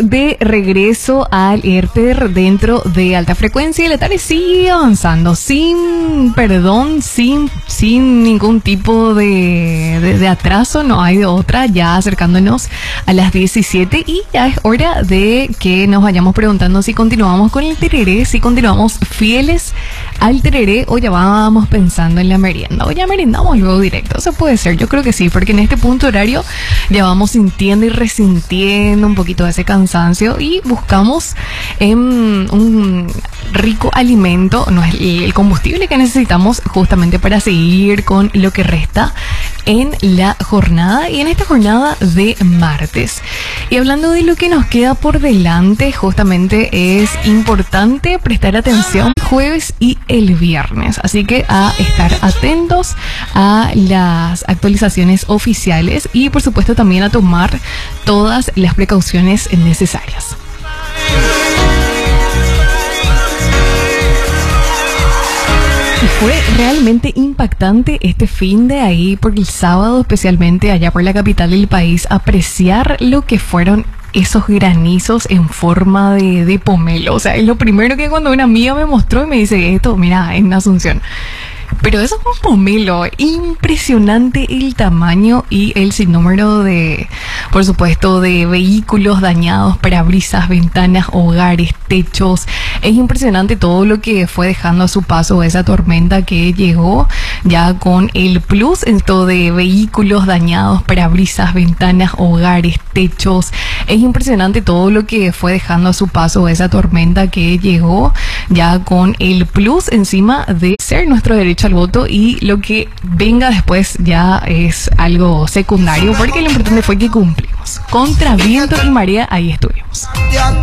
de regreso al ERTER dentro de alta frecuencia y la tarde sigue avanzando sin perdón, sin ningún tipo de atraso, no hay de otra, ya acercándonos a las 17 y ya es hora de que nos vayamos preguntando si continuamos con el tereré, si continuamos fieles al tereré o ya vamos pensando en la merienda o ya merendamos luego directo. Eso puede ser, yo creo que sí, porque en este punto horario ya vamos sintiendo y resintiendo un poquito de ese cansancio y buscamos un rico alimento, no es el combustible que necesitamos justamente para seguir con lo que resta en la jornada y en esta jornada de martes. Y hablando de lo que nos queda por delante, justamente es importante prestar atención jueves y el viernes, así que a estar atentos a las actualizaciones oficiales y por supuesto también a tomar todas las precauciones necesarias. Fue realmente impactante este fin de ahí, porque el sábado, especialmente allá por la capital del país, apreciar lo que fueron esos granizos en forma de pomelo. O sea, es lo primero que cuando una amiga me mostró y me dice esto, mira, en Asunción. Pero eso es un pomelo, impresionante el tamaño y el sinnúmero de, por supuesto, de vehículos dañados, parabrisas, ventanas, hogares, techos. Es impresionante todo lo que fue dejando a su paso esa tormenta que llegó ya con el plus, esto de vehículos dañados, parabrisas, ventanas, hogares, techos. Es impresionante todo lo que fue dejando a su paso esa tormenta que llegó ya con el plus encima de ser nuestro derecho al voto y lo que venga después ya es algo secundario porque lo importante fue que cumplimos. Contra viento y marea, ahí estuvimos.